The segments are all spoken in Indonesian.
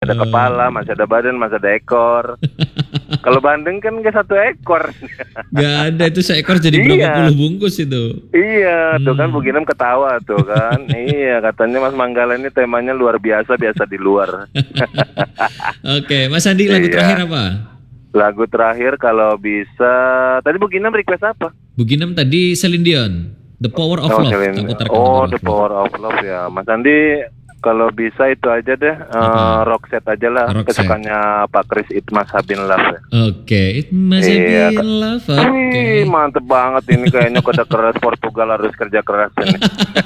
ada kepala, masih ada badan, masih ada ekor. Kalau bandeng kan nggak satu ekor. Gak ada, itu seekor jadi berapa puluh bungkus itu. Iya, tuh kan Bu Ginem ketawa tuh kan. Iya, katanya Mas Manggala ini temanya luar biasa, biasa di luar. Oke, Mas Andi, lagu terakhir apa? Lagu terakhir kalau bisa, tadi Bu Ginem request apa? Bu Ginem tadi Celine Dion, The Power of Love. The Power of Love ya. Mas Andi kalau bisa itu aja deh, Roxette aja lah, kesukaannya Pak Kris, It Must Have Been Love ya. Oke, It Must Have Been Love. Oke. Mantep banget ini, kayaknya kode keras Portugal harus kerja keras ini.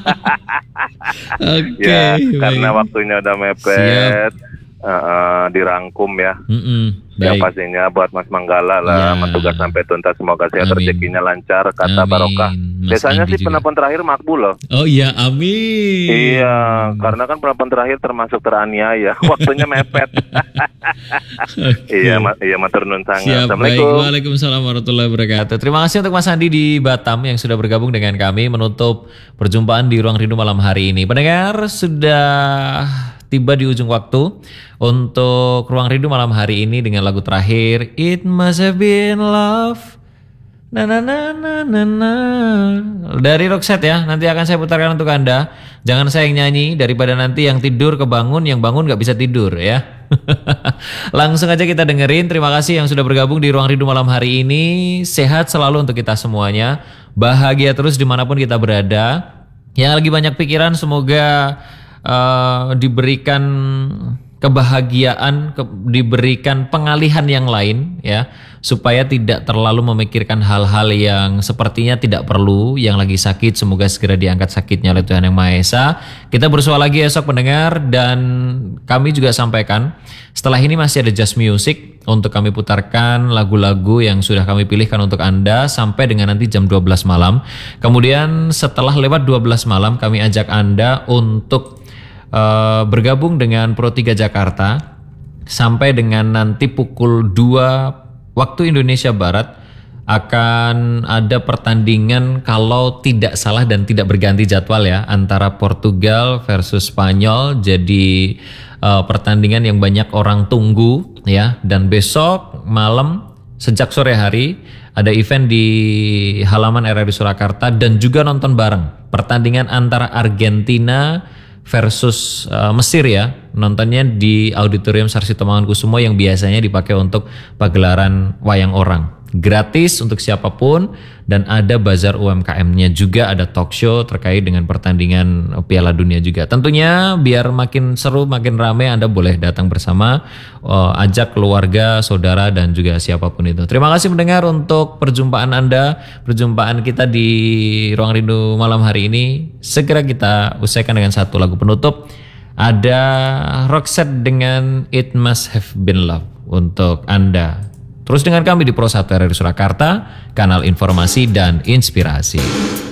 Oke. Ya, karena waktunya udah mepet. Dirangkum ya. Yang pastinya buat Mas Manggala lah, tugas sampai tuntas, semoga sehat, rezekinya lancar, kata barokah. Biasanya sih penelpon terakhir makbul loh. Oh iya, amin. Iya, karena kan penelpon terakhir termasuk teraniaya, waktunya mepet. Iya, matur nuwun sangat. Assalamualaikum. Waalaikumsalam warahmatullahi wabarakatuh. Terima kasih untuk Mas Andi di Batam yang sudah bergabung dengan kami menutup perjumpaan di Ruang Rindu malam hari ini. Pendengar, sudah tiba di ujung waktu untuk Ruang Rindu malam hari ini dengan lagu terakhir It Must Have Been Love na na na na na na dari Roxette ya. Nanti akan saya putarkan untuk Anda. Jangan saya yang nyanyi, daripada nanti yang tidur kebangun, yang bangun gak bisa tidur ya. Langsung aja kita dengerin. Terima kasih yang sudah bergabung di Ruang Rindu malam hari ini. Sehat selalu untuk kita semuanya, bahagia terus dimanapun kita berada. Yang lagi banyak pikiran, semoga diberikan kebahagiaan, diberikan pengalihan yang lain ya, supaya tidak terlalu memikirkan hal-hal yang sepertinya tidak perlu. Yang lagi sakit semoga segera diangkat sakitnya oleh Tuhan Yang Maha Esa. Kita bersua lagi esok pendengar, dan kami juga sampaikan setelah ini masih ada Just Music untuk kami putarkan lagu-lagu yang sudah kami pilihkan untuk Anda sampai dengan nanti jam 12 malam. Kemudian setelah lewat 12 malam kami ajak Anda untuk bergabung dengan Pro 3 Jakarta sampai dengan nanti pukul 2 waktu Indonesia Barat. Akan ada pertandingan, kalau tidak salah dan tidak berganti jadwal ya, antara Portugal versus Spanyol. Jadi pertandingan yang banyak orang tunggu ya. Dan besok malam sejak sore hari ada event di halaman RRI Surakarta, dan juga nonton bareng pertandingan antara Argentina versus Mesir ya. Nontonnya di Auditorium Sarsito Mangunkusumo yang biasanya dipakai untuk pagelaran wayang orang. Gratis untuk siapapun, dan ada bazar UMKM-nya juga, ada talk show terkait dengan pertandingan Piala Dunia juga. Tentunya biar makin seru, makin ramai, Anda boleh datang bersama, ajak keluarga, saudara, dan juga siapapun itu. Terima kasih mendengar untuk perjumpaan Anda, perjumpaan kita di Ruang Rindu malam hari ini. Segera kita usaikan dengan satu lagu penutup. Ada Roxette dengan It Must Have Been Love untuk Anda. Terus dengan kami di Pro 1 RRI Surakarta, kanal informasi dan inspirasi.